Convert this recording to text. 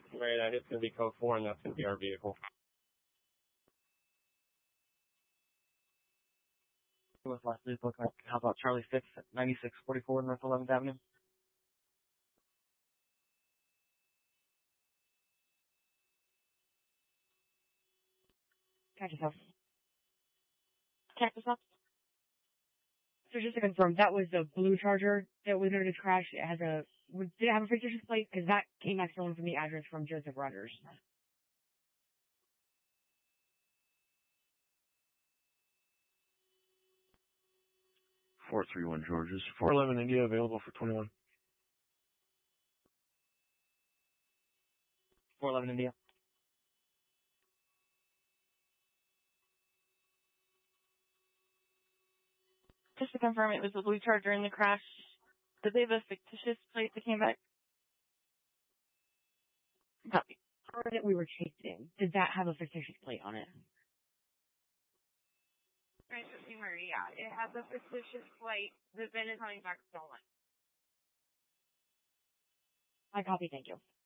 Right, it's going to be code 4, and that's going to be our vehicle. What's last vehicle? How about Charlie 6 at 9644 North 11th Avenue? Cactus House. Cactus House. So just to confirm, that was the blue Charger that was noted to crash. It has did it have a fictitious plate? Because that came back stolen from the address from Joseph Rogers. 431 Georges. 411 India available for 21. 411 India. Just to confirm, it was the blue Charger in the crash. Did they have a fictitious plate that came back? Copy. The car that we were chasing, did that have a fictitious plate on it? Right, Maria. It has a fictitious plate. The VIN is coming back stolen. I copy, thank you.